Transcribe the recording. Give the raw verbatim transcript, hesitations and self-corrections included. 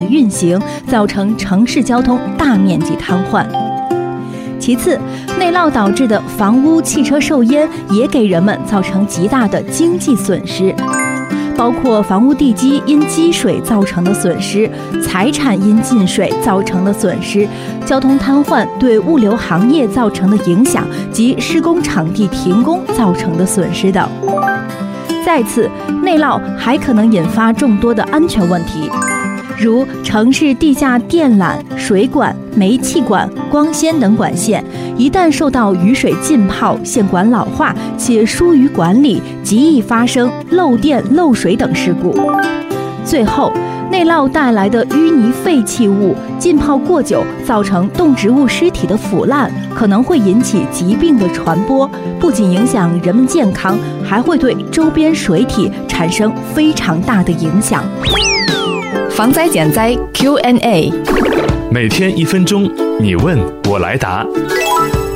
运行，造成城市交通大面积瘫痪。其次，内涝导致的房屋、汽车受淹，也给人们造成极大的经济损失，包括房屋地基因积水造成的损失、财产因进水造成的损失、交通瘫痪对物流行业造成的影响及施工场地停工造成的损失等。再次，内涝还可能引发众多的安全问题，如城市地下电缆、水管、煤气管、光纤等管线，一旦受到雨水浸泡，线管老化且疏于管理，极易发生漏电、漏水等事故。最后，内涝带来的淤泥废弃物浸泡过久，造成动植物尸体的腐烂，可能会引起疾病的传播，不仅影响人们健康，还会对周边水体产生非常大的影响。 防灾减灾 Q and A， 每天一分钟，你问我来答。